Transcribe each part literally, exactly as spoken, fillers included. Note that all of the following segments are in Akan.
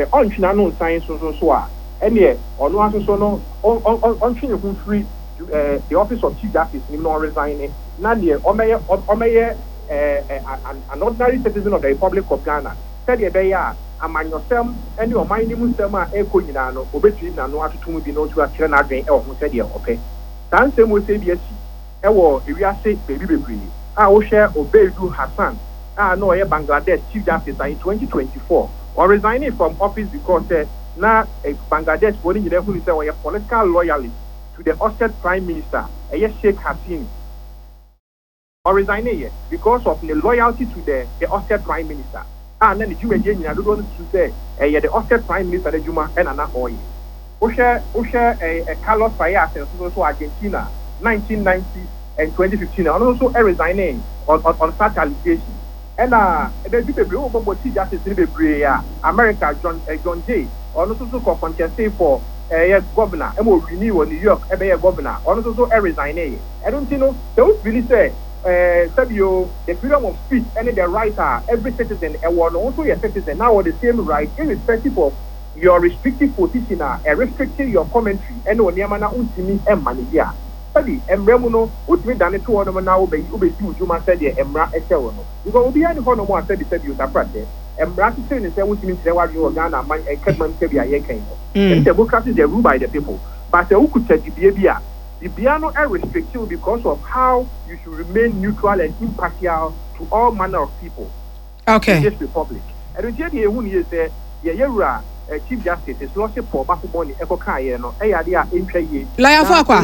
on china no science so so so a ene ono aso so no on on on twene ho free the office of chief justice ni no resign na de omeye omeye an ordinary citizen of the Republic of Ghana said e be ya amanyosem ene o man ni mu sem a e ko nyina no obetui na no atoto mu bi no to akere na adwen e ho said e ope san sem o se bi asi e wo ewiase bebi bebri a wo hwe Obeidu Hassan ah no ye Bangladesh chief justice in twenty twenty-four or resigning from office because uh, now uh, Bangladesh body you know who is a political loyalty to the Austrian prime minister uh, Sheikh Hasina or resigning here because of the loyalty to the the Austrian prime minister ah then the Juma Jane I don't want to say uh, yeah, the Austrian prime minister the Juma and Anna Oye Usha Usha a Carlos Fayas and also Argentina nineteen ninety and twenty fifteen and also uh, resigning on, on, on such allegations. And uh, the people who go to justice in the America, John uh, John Jay, or also so contesting for a uh, governor, and will renew in New York, a governor, or also a resign. I don't you know, those really say, uh, Sabio, the freedom of speech, and the right are every citizen, and one also a citizen now the same right, irrespective of your restrictive position, uh, restricting your commentary, and on Yamana Untimi and Mania. Study Emremuno, which we done it to one now, be you, you must say the Emra Echewono. You go behind the corner more said the said you are practice. Emra to say the same which means they were you Ghana, my Kedman Kebia Yakin. The democracy is ruled by the people. But the who could say the behavior. The piano are restrictive because of how you should remain neutral and impartial to all manner of people. Okay. In this republic. And the idea who is there, yeah, Uh, Chief Justice is lordship for Bakuboni Echo Kaye no Eyadia Inche Lawyer Fakwa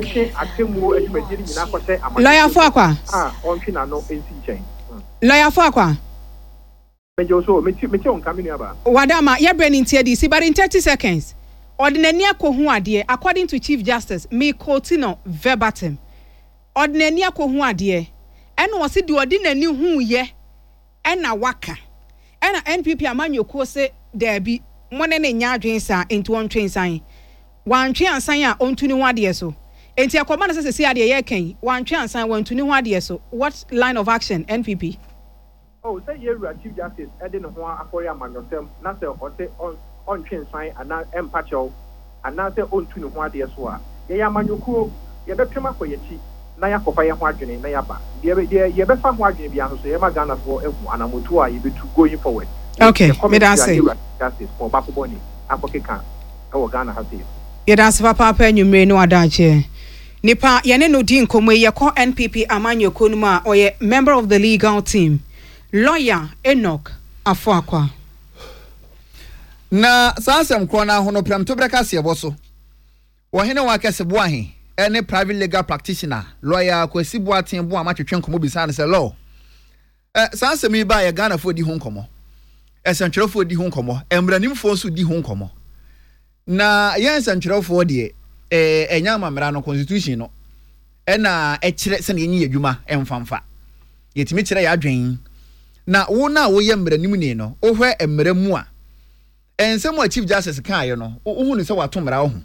Lawyer Fakwa ah on China no N C chain Lawyer Fakwa Mejo so me me on coming aba Wadama ye brain intia D C but in thirty seconds ordinary akohu ade according to Chief Justice me quote no verbatim ordinary akohu ade ene wo se de ordinary hu ye ena waka ena N P P amanyoko se there be Money nya adwen sa into one train sign. One train ansan a ontuni ho ade so. Enti akoma na sese ade ye kan. One train ansan one tuni ho ade so. What line of action N P P? Oh, say you are Chief Justice e de no ho akoya amanyosem na se o se on on train sign ana empacho ana se ontuni ho ade so a. Ye amanyoko ye betwema koyechi na yakofa ye ho adwene na yaba. Ye ye befa ho adwene bia so ye magana for ehu anamotu a ye betu going forward. Okay, me da say. Justice for Bakuboni, Apokeka, our Ghana has it. Yedas papa penumre no adache. Nipa yene no din komo ye ko N P P amanyo konuma or ye member of the legal team. Lawyer Enoch Afuakwa. Na sansem krona hono pram to breka se boso. Wo hene wa kase bo ahe, any private legal practitioner, lawyer Kwesi Boaten bo amatwetwen komo bisa ne se law. Eh sansem yi ba ye Ghana fo di ho komo. Esantrofo di ho nkomo emranimfo nso di ho nkomo na ye esantrofo de eh enya amamra no constitution no e na e kire se na yenyi adwuma emfamfa yetimi kire ya adwen na wo na wo ye mranim ni no wo hwe emramu a ensem a Chief Justice kan aye no wo hu ni se wato mra ho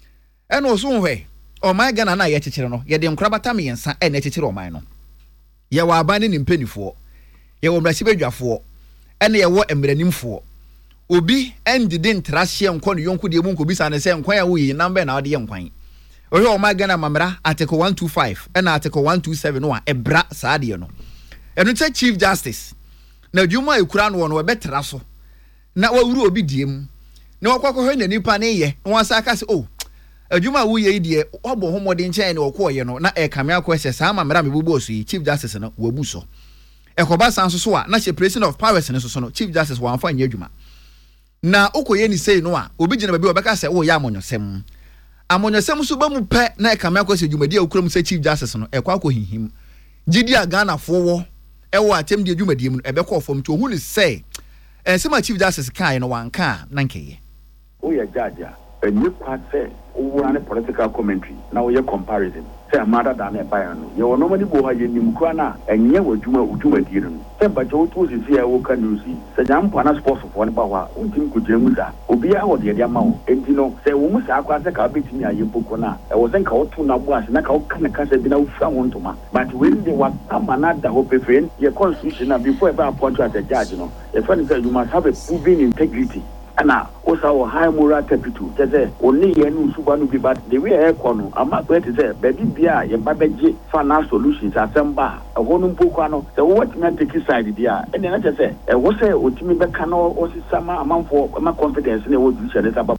e no so hwe o my Ghana na ye kikire no ye de nkrabata me yensa e na kikire o my no ye wa abane ni mpanifo ye wo mrasibadwafo ene ye wo emranimfo obi endide ntrahye nkɔ no yonko de mu nko bisa ne sɛ nkwan ya wo yi number na ɔde ye nkwan ohwe o ma Ghana mamra article one twenty-five ena article one twenty-seven no a ebra saade no eno che Chief Justice na dwuma ekura no no betra so na wawuru obi diem na wakɔkɔhwe na nipa ne ye na wasa aka se oh adwuma wo ye die ɔbɔ homode nkyɛn ne ɔkɔ ye no na e kame akɔ sɛ saa mamra me bobo so yi Chief Justice no wabu so ekoba sanso so a na separation of powers ne so so no Chief Justice wa amfa nya adwuma na okoye ni sei no a obi gina baby obeka se wo ya amonyosem amonyosem so ba mu pɛ na ekame akɔ se dwumadi a okuram se Chief Justice no ekwa akɔ hihim gidi a Ghana fo wo ewo atem de dwumadi mu no ebekɔ fam to hu ni sei ensema Chief Justice kan no wanka na nkeye o ya judge a new part say o run political commentary na we comparison say amada da na buy no ye wono mani bo ha ye nim kura na enye wadwuma udwuma di no say ba jo to si si e wo ka news say jam pa na sports for ne ba wa untim ko jemu za obi a wo de de ama wo enti no say wo mu sa akwa say ka betimi aye poko na e wo zen ka wo to na bo ase na ka wo kana ka say bi na wo fra wo ntoma but when they wa amana da ho pefen ye constitution na before e ba appoint as a judge no e fa ni say you must have a proven integrity ana osa o high moral capital say only ye no suba no bi but the way e ko no ama ko te say be bia ye ba beje final solutions assemba e ho no mpo kwa no say what me take side dia e na say e wo say otimi be ka no o sisama amanfo ama confidence na wo du share say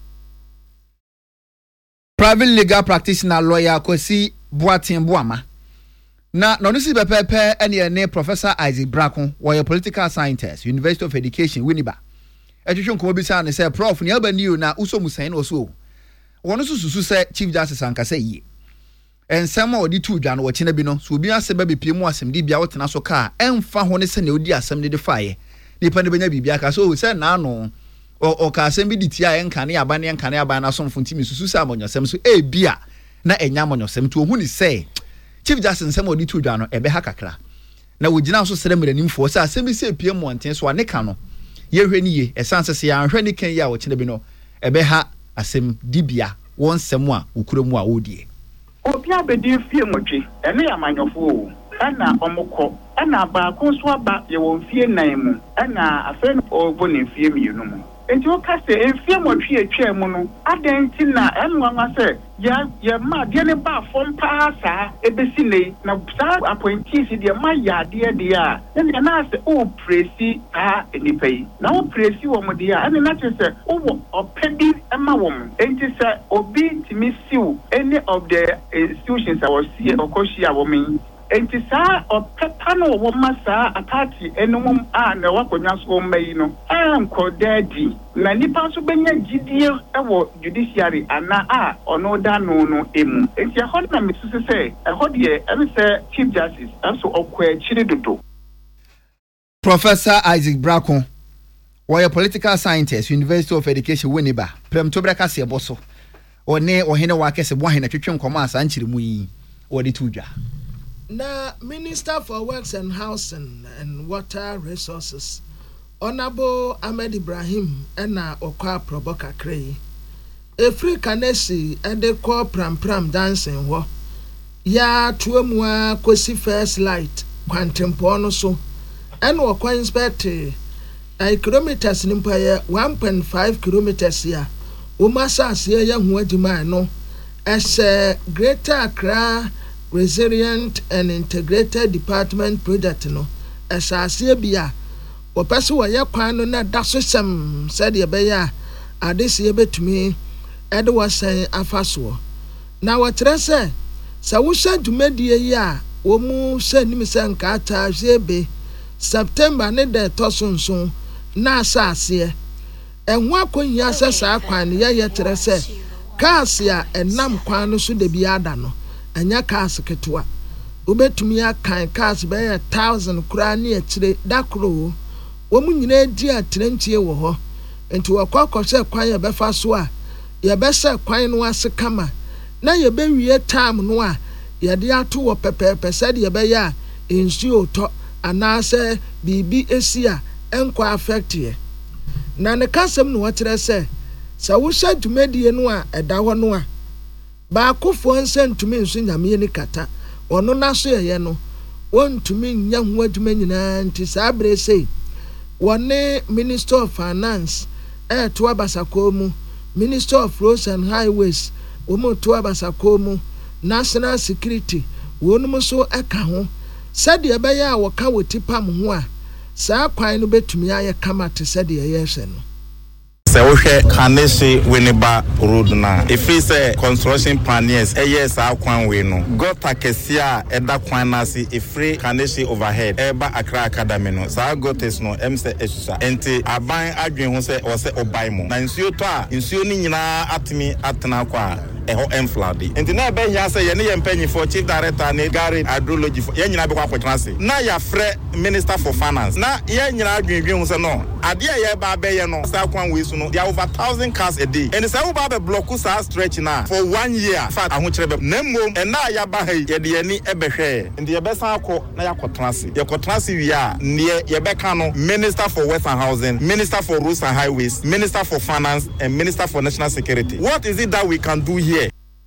private legal practitioner lawyer Kwesi Boateng Boama na no si bepepe ene ne Professor Isaac Brakon were political scientist University of Education Winneba etwetwe nkomo bi sa ne say prof ne abaniu na uso musan no so wono sususu say Chief Justice ankasa yi ensem a odi tu dwa no wo kina bi no so obi aseba bepie mu asem di bia wotena so ka emfa ho ne se ne odi asem de de fae nipa ne benya bibia ka so say na no o ka asem bi di tia enka ne aba ne enka ne aba na so mfontimi susu sa amonyosem so e bia na enya amonyosem to ohuni say Chief Justice nsem odi tu dwa no ebe ha kakra na wogina so sere mranimfo say asem bi say pie mu anten so aneka no ye hwe ni ye esanse se ya hwe ni kan ya wo kina bi no ebe ha asem dibia won sem a ukuro mu a wodie obi abedi fie modwe ene ya manyofo ana omukọ ana ba ko so aba ye won fie nan mu ana afen obo ne fie mienu mu enti o ka se enfie modwe etwa mu no adenti na enwanwa se ya ya ma de ne ba fom pa sa ebesi nei na sa appointees de ma ya de de a ne na se o presi a enipai na o presi wo mo de a ene na che se o wo opedi ema wo mo enti se obi timi siu any of the institutions I was see okoshi a wo me enti sa opepa no wo ma sa atati enum a na wakonya so mai no anko daddy na nipa so benya gidie ewo judiciary ana a ono da no no emu enti ho na mesusu se e ho de e se Chief Justice also okwa chiri dodo. Professor Isaac Brakon were political scientist University of Education Winneba prem to braka se boso one ohene wa kese bo ahene twetwe nkoma asa nchiri mu yi wodi tudwa na Minister for Works and Housing and Water Resources Honorable Ahmed Ibrahim ena okwa proboka krei efri kanesi ede ko pram pram dancing ho ya tuamu a kosi first light kwantempo no so ena okwa inspect ai kilometers nimpa ya one point five kilometers ya o masase ya ho adima no ese Greater Accra Resilient and Integrated Department Project no asase bia opese wo ye kwan no na daso sem said ye be ya adese ye betumi ede wasan afaso na wotre se sa wo sha dwumadie yi a wo mu sha nim se nka ata hwebe September ne de tosonson na asase enho akonya se sa kwan ye ye tre se kaase a enam kwan no so de bi ada no anya kaase ketwa obetumi akan kaase be one thousand kura ne akire dakro wo mu nyina di atrentie wo ho enti wakwa se kwan ye befa so a ye be se kwan no ase kama na ye be wie time no a ye de ato wo pepepe se de ye be ya ensuo to anase bibi esia enko affect ye na ne kasem no watere se sa wo sha dwumadie no a eda ho no a ba akofo nsentumi nso nyame ni kata ono naso ye no wontumi nya ho adwuma nyina nti sa brese wone Minister of Finance eh to abasakomu Minister of Roads and Highways womo to abasakomu National Security wonum so eka ho sade be ya woka wotipam ho a sa kwan no betumi aye kamate sade ye yehwe no se wohwe Kanese Winneba road na ifi se construction pioneers eye sa kwan we no gota kesia eda kwan na si ifri Kanese overhead eba Accra Academy no sa gotes no emse esusa enti aban adwen ho se o se obai mo na nsuo to a nsuo ni nyina atimi atena kwa eho enflade enti na be nya se ye ne ye mpanyi for chief director ne Gary hydrology ye nyina be kwa kwetena se na ya frɛ Minister for Finance na ye nyina adwenwen ho se no ade ye ba be ye no sa kwan we su no there are over one thousand cars a day and say we ba be block sa stretch na for one year fact aho kire be na mmom and na ya ba ha ye de ani e be hwe enti ye be san akọ na ya kwetena se ye kwetena se wi a ne ye be ka no Minister for Works and Housing, Minister for Roads and Highways, Minister for Finance and Minister for National Security. What is it that we can do here?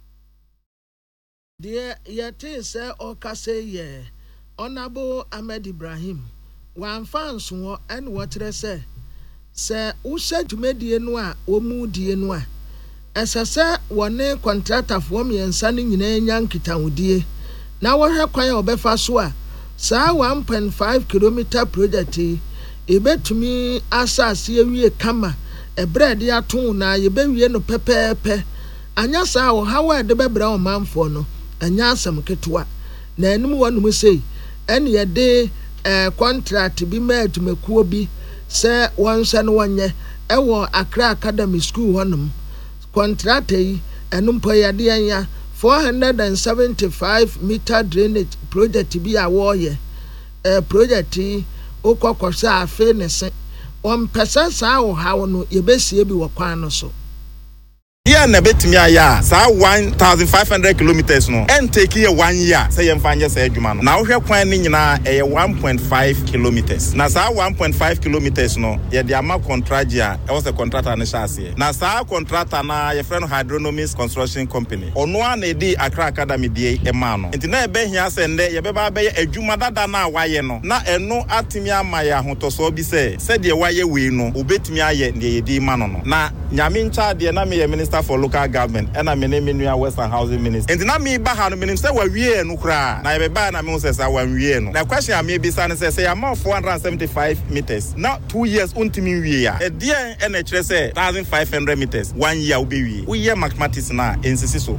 Dear yete say okase ye Honorable Ahmed Ibrahim wan fans wo and what they say se wohyɛ dwumadie no a wɔmu die no a ɛsɛ sɛ wɔne contractorfoɔ mmiɛnsa no nyinaa nya nkitahodie na wɔhwɛ kwan a wɔbɛfa so a saa one point five kilometer project yi ebetumi asase awie kama ɛbrɛ de ato na yɛbɛwie no pɛpɛɛpɛ anya saa wɔ hawa de bɛbrɛ ɔmanfoɔ no anya asɛm ketewa na anim wɔnom sei ɛne yɛde eh, contract bi ma adwumakuo bi sɛ wɔnhyɛ no wɔnyɛ ɛwɔ Accra Academy School hɔnom contract yi ɛno mpo yɛde anya four hundred seventy-five meter drainage project bi a wɔyɛ eh, project yi okɔkɔsɛ afe ne se ɔmpɛsɛ saa wɔ haw no yɛbɛsie bi wɔ kwan no so. Yeah, na betimi aya sa one thousand five hundred kilometers no and take here one year say yem fanye say adwuma no na wo hwe kwan ni nyina e one point five kilometers na sa one point five kilometers no ye de ama contract ya e was a contractor na shase na sa contractor na ye friend Hydronomics Construction Company ono a na edi Accra Academy die e ma no enti na e be hia se nde ye be ba be adwuma dada na waye no na eno atimi ama ya hotoso bi se se de waye we no obetimi aye de ye di ma no no na nyame ncha de na me ye minister for local government and I mean Minua Western Housing Minister. And na me ba ha no menim say wa wie no kra na ye ba na me say say wa wie no. Na question am be say say say am four hundred seventy-five meters. Now two years untimi wie ya. E dia e na kire say one thousand five hundred meters one year obi wie. We year mathematics na ensisi so.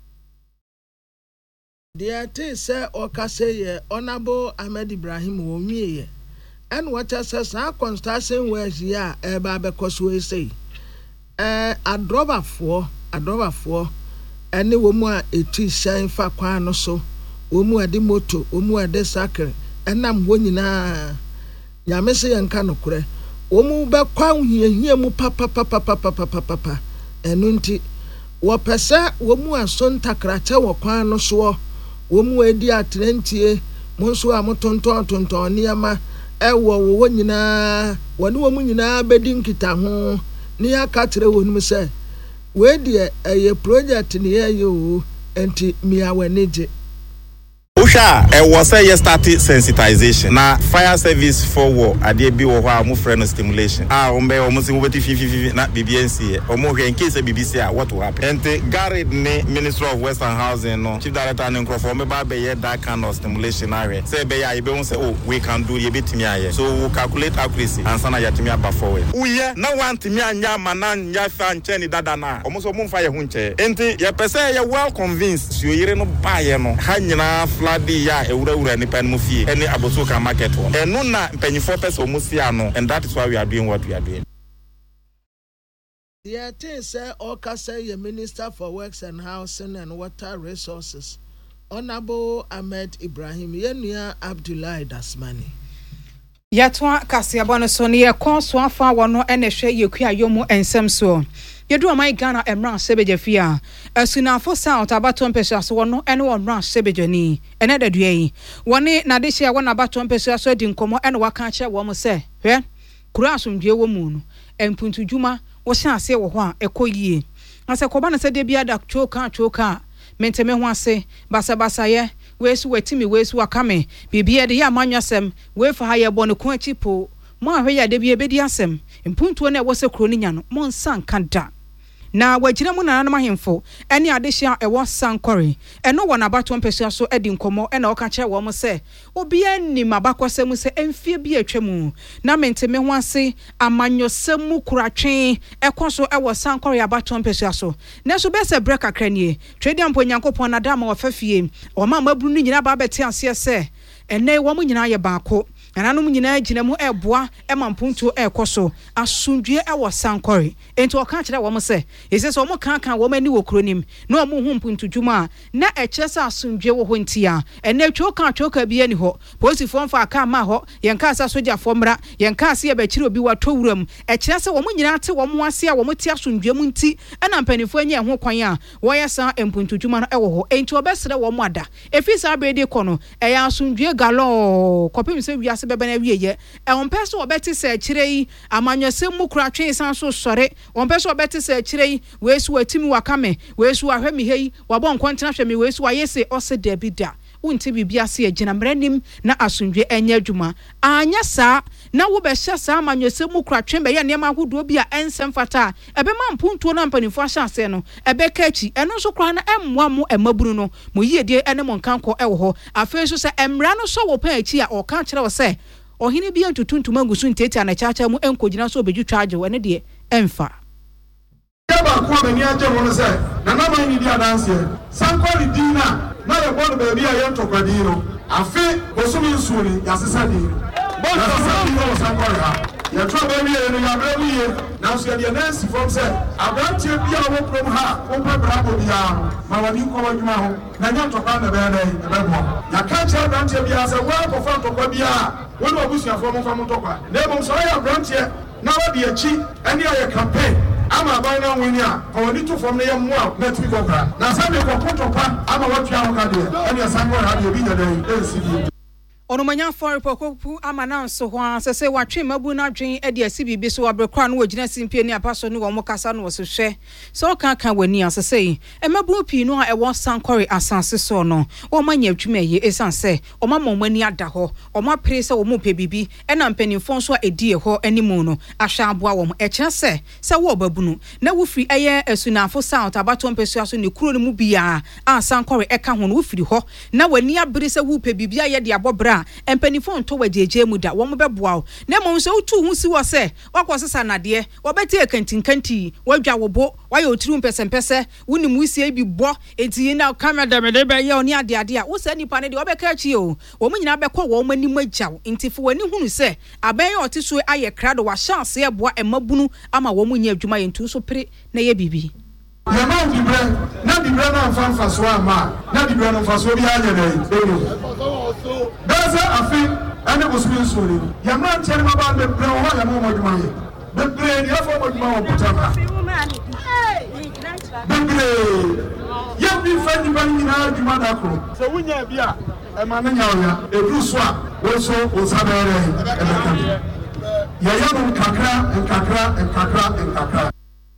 Dia te say okase ye Honorable Ahmed Ibrahim wo wie ye. And what say sa construction works ya e ba be koso say. Eh adrobafoɔ adrobafoɔ ɛne wo mu a etu hyɛn fa kwan no so wo mu ade moto wo mu ade sakre ɛnam wo nyinaa nyame se yɛnka no korɛ wo mu bɛkwa hiahia mu papa papa papa papa ɛno nti wo pɛsɛ wo mu aso ntakrakyɛ wɔ kwan no so wo mu adi atrentie mo nso a motontɔn tontɔn nneɛma ɛwɔ wo nyinaa wɔne wo mu nyinaa bɛdi nkita ho ni aka tere wonum sɛ we de eye project ni ye o enti mi awenije Usha e was say yes started sensitization na fire service for war ade bi wo ho a mo friend stimulation ah o mbe o mo si mo beti fifi na B B N C o mo hwe in case B B C a what will happen enti Garrett ni Minister of Western Housing no chief director and Nkrofo me ba be ye that kind of stimulation area say be ya e be won say oh we can do ye betimi aye so we calculate accuracy and sana yatimi aba forward uye na want mi anya mana nya fa nche ni dada na o mo so mo mfa ye ho nche enti ye pese ye well convinced so yire no ba ye no ha nyina fladi ya ewura ura ni pan mu fie ene abosoka market one eno na mpanyifo pese omusia no and that is why we are doing what we are doing. The thing say Okase ye Minister for Works and Housing and Water Resources Honorable Ahmed Ibrahim yenua Abdullahi Dasmani yatwa kasiabano so ne ye konso afa wono ene hwe yekua yomu ensem so yedu amai Ghana emran sebeje fia asunafo south abaton pesa so wono ene wonran sebeje ni ene dadue yi woni na de hia wona abaton pesa so di nkomo ene waka kye wo mo se hwe kura asomdwe wo mu no empuntu dwuma wo hye ase wo ho a ekoyie ase koba na se de bia da choka choka menteme ho ase basa basa ye wesu wetimi wesu wakame bibia de ya manwasem we fa ha ye bɔ ne ko achipo mo ahwe ya de bia bedi asem mpuntuo na wo se kro ni nya no mo nsan kanda na wagina mu nananom ahemfo ene adehia ewo sankore eno wona abato mpesua so edi nkomo ena oka kye wo mo se obi anim abakosem se emfie bi atwam na menteme ho ase amanyosem kuratwe ekoso ewo sankore abato mpesua so na so be se break akranie twedi ampo nyankopon na dama wo fafie o ma mabru ni nyina ba beti ase se ene wo mo nyina ye baako ananom nyina gina mu eboa emampuntu ekoso asundue ewo sankore enti oka kire wo mo se ese so mo kan kan wo mani wo kronim na mo hu mpuntu dwuma na ekire sa asundue wo ho ntia ene twa kan twa bi ani ho posifo mfa aka ma ho yenka asa soja fomra yenka ase ye ba kire obi wato wuram ekire se wo mo nyina te wo mo ase a wo mo ti asundue mu nti ena mpanifo anya ho kwan a wo ya sa mpuntu dwuma no ewo ho enti obesere wo mo ada efisa abrede kono eya asundue galo kopim se wi bebe na wieye e on pese obeti se kire yi amanyosem mu kura twen san so sore on pese obeti se kire yi wesu atimi wakame wesu ahwemi hei wabon kontena hwemi wesu ayese ose debida wonte bibia se agina mranim na asundwe enye adwuma anya saa na wo be hye saa manwese mu kratwe be ye ne ma hodo bi a ensem fata ebe ma mpuntuo na mpanifo ahye ase no ebe ka achi eno so kra na emmoa mu emaburu no mo yiedie ene mo nkanko ewo ho afi so se emra no so wo pa achi a o ka kire wo se ohini bi antutuntum angusu ntete na chacha mu enkogina so obeju twaje wo ne de emfa ba ko be ni aje ho se na na man ni dia dance sankori dina na ye bo be bi aye ntokadi no afi osumi nsuri ya sesa di bo sesa di no sankori ha ya tro be bi no ya bre wiye na so ye nancy from se abrantie bi a wo prom ha wo pa brabo bia ma wani ko wadwuma ho na nya ntokwa na be na e be bo ya ka che abrantie bia se wo ko fa ntokwa bia wo no obusuafo mo fa mo ntokwa na mo so ya abrantie na wo de achi ani aye campaign ama ba na wini a oni to fom na ye mo a na twi go bra na sa me ko potopa ama watu ya ka de ani asango ha de bi nyada e sidi Onomanya for pokopu ama na nso ho asese watwe mabu na dwen e de asi bibi so abrekra no wagina simpie ni apaso no wo mo kasa no wo so hwe so kan kan wani asese e mabu pi no a e won sankori asase so no wo manya adwuma ye esan se o ma momani ada ho o ma pre se wo mo pe bibi e na mpanimfo so a edi e ho animu no ahwa aboa wo e kire se se wo babunu na wo firi eye asunafo south abato mpesu aso ne kuro no mu bia a sankori e ka ho no wo firi ho na wani abere se wo pe bibi aye de abobra empanifo nto wajeje mu da wo mo beboa wo na mo nso utu hu si wo se wakosesa nade wo beti ekantinkanti wadwa wo bo waye otiru mpesempese wunim wisie bi bo enti na camera da me de be ye oni ade ade a wo se nipa ne de wo be ka chi o wo mo nyina be kɔ wo mani magyaw enti fo wani hunu se aban ye oti so aye krado wa chance ye boa emabunu ama wo mo nya adwuma ye ntu so pere na ye bibi ya ma di bre na di bre na fan faso ama na di bre no faso bi anya dey ero daza afi ane bosmi sori ya ma tere ma ba de bre ho ya mo mo dwuma ye de bre ni afọ mo dwuma wo potama de bre ya bi fa ni ba ni na dwuma da ko se wunya bi a e ma na nya oya e du so a wo so o sabere e ya ya mo kakra kakra kakra kakra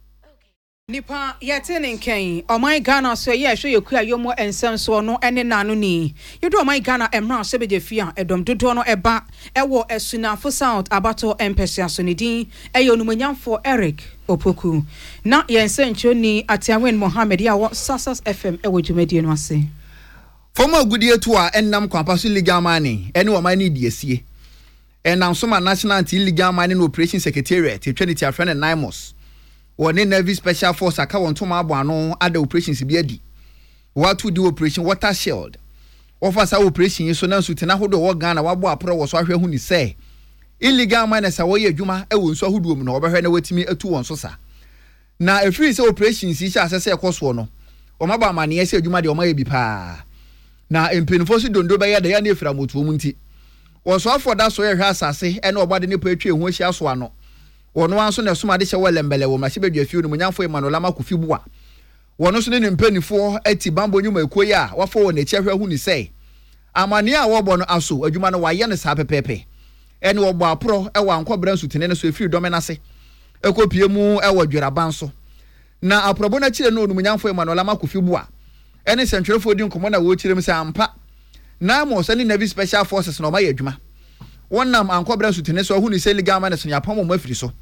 nipa yete ne nkan oman Ghana so ye hwe yekua yomo ensem so no ene nanu ni yedo oman Ghana emra so beje fia edom dodo no eba ewo esunafo south abato empesia so ne din eyo numanyamfo Eric Opoku na yensencho ni Atiawen Mohammed ya wo Sasas F M ewo dwumadie no ase former gudie to a ennam kwampaso legal mani ene oman ni diesie enam so ma national anti legal mani no operation secretariat Trinity Afren and Naimos one Navy Special Force aka won to ma abo ano ada operations bi adi what to do operation water shield offer operation yi so na so tena hodo wo Ghana wabo apro wo so ahwe hu ni say illegal miners a wo ye adwuma e wo nso ahodo mu na obehwe na watimi atu won so sa na efiri say operations yi sha asese ekoso no o ma ba mane ye say adwuma de o ma ye bi pa na empinfo so dondo be ye da ya na efira motuo mu nti wo so afọ da so ye hwe asase e na obade ne pa atwe hu ahia so ano wono anso na soma de hye welembele wo mahye badwa fiu no munyamfo Emmanuel Amakofi bua wono so ne mpanifo ati bambo nyuma ekoyi a wafo wo na chehwe hu ni sei amane a wo bo no aso adwuma no waye ne sa pepepe ene wo bo apro e wa ankobra nsutene no so efiri domenase ekopie mu e wo dweraban so na aprobo na kire no munyamfo Emmanuel Amakofi bua ene sentwerefo di nkomo na wo kire mu sa ampa na mo so ne Navy Special Forces no ma ye adwuma wonnam ankobra nsutene so hu ni sei legal man so nyapam mo afiri so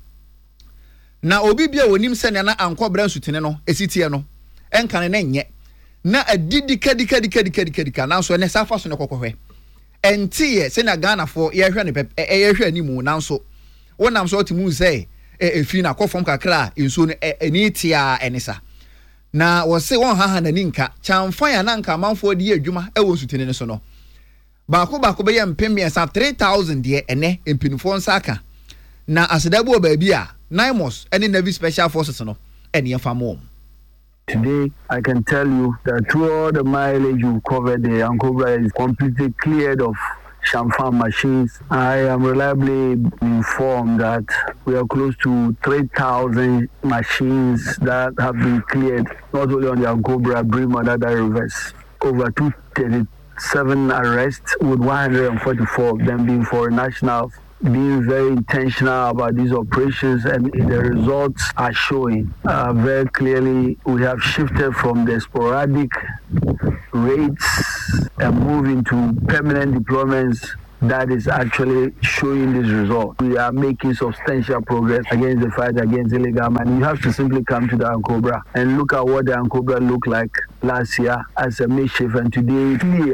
na obi bia wonim sene na ankobra nsutene no esitie no enkane na nye na adidi kadi kadi kadi kadi kadi kana so ne safa so ne kokohwe entie se na Ghana fo ye hwe ne pepe e ye hwe animu nanso wonam so timu sei e efi na kofom kakra enso no eni tia enisa na wo se won haha na ninka chamfa ya na nka manfo de adwuma e wo nsutene ne so no baako baako be ye mpemia sa three thousand de ene empinfo nsaka na asedabo baabi a Naimos any Navy Special Forces no any famom. Today, I can tell you that through all the mileage you covered, the Ankobra is completely cleared of Shamfan machines. I am reliably informed that we are close to three thousand machines that have been cleared, not only on the Ankobra, Brim and other rivers. Over two hundred thirty-seven arrests, with one hundred forty-four of them being foreign nationals. Being very intentional about these operations, and the results are showing uh, very clearly. We have shifted from the sporadic raids and move into permanent deployments that is actually showing this result. We are making substantial progress against the fight against illegal mining. You have to simply come to the Ankobra and look at what the Ankobra looked like last year as a makeshift, and today it's clear.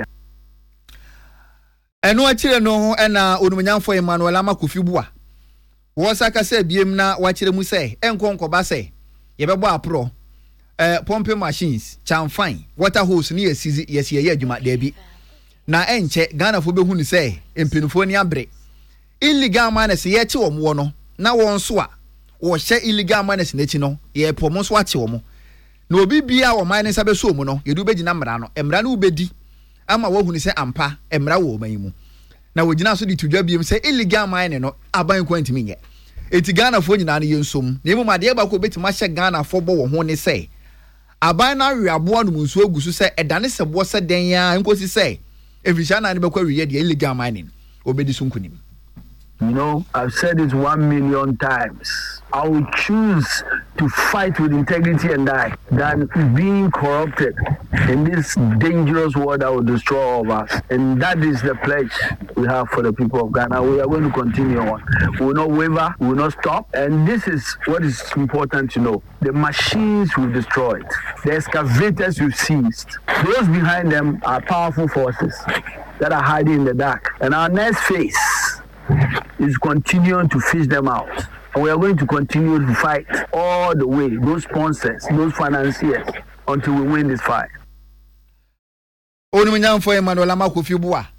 And no actually no and uh Unumanyan for Emmanuel Amakufibua. Was I say biem na wachire mu say enko nkoba say yebebo apro eh pumping machines chan fine water hose ni yesizi yesi ye adwuma da bi na enche Ghana fo behu ni say empinufo ni abre illegal miners ye che wo no na won so a wo hye illegal miners na chi no ye pomo so ache wo mo na obi bia wo miners abeso mu no yedu begina mra no emra no ubedi ama wo hu ni say ampa emra wo man mu na wogina so di tudwa biem say illegal mining no aban kwantimi nye eti Ghana fo nyina na yensom na emu made ba ko betima hye Ghana fo bo wo ho ne say aban na wiabo no munsu agusu say edane sebo se den ya nkosi say efisha na ne be kwa wiye de illegal mining obedi sunkunim. You know, I've said it one million times. I will choose to fight with integrity and die than being corrupted in this dangerous world that will destroy all of us. And that is the pledge we have for the people of Ghana. We are going to continue on. We will not waver, we will not stop. And this is what is important to know. The machines we've destroyed, the excavators we've seized, those behind them are powerful forces that are hiding in the dark. And our next phase is continuing to fish them out. And we are going to continue to fight all the way, those sponsors, those financiers, until we win this fight. Onumunyan for Emmanuel Amakufibua.